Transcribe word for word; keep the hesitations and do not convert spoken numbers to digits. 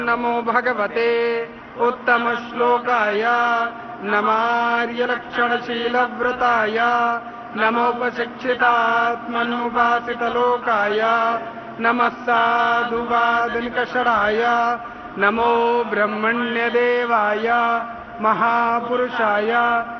नमो भगवते उत्तम श्लोकाय नमार्यलक्षणशीलव्रताय नमोपशिक्षितात्मनुपासितलोकाय नमः साधुवादनिकषडाय नमो ब्रह्मण्यदेवाय महापुरुषाय